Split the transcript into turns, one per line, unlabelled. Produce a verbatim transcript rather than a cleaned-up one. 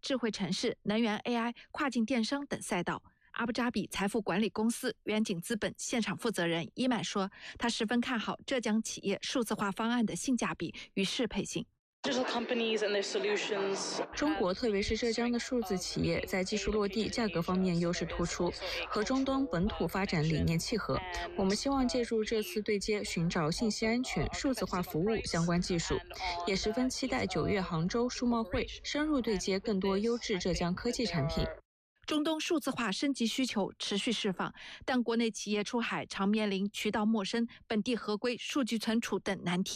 智慧城市、能源 A I、跨境电商等赛道。阿布扎比财富管理公司远景资本现场负责人伊曼说，他十分看好浙江企业数字化方案的性价比与适配性。
中国特别是浙江的数字企业在技术落地、价格方面优势突出，和终端本土发展理念契合。我们希望借助这次对接，寻找信息安全、数字化服务相关技术，也十分期待九月杭州数贸会深入对接更多优质浙江科技产品。
中东数字化升级需求持续释放，但国内企业出海常面临渠道陌生、本地合规、数据存储等难题。